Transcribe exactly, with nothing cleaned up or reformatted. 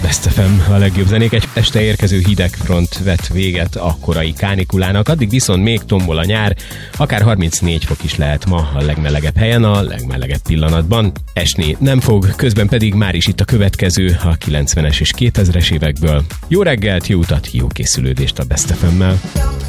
Best ef em, a legjobb zenék. Egy este érkező hidegfront vett véget a korai kánikulának, addig viszont még tombol a nyár, akár harmincnégy fok is lehet ma a legmelegebb helyen, a legmelegebb pillanatban. Esni nem fog, közben pedig már is itt a következő a kilencvenes és kétezres évekből. Jó reggelt, jó utat, jó készülődést a Best ef emmel.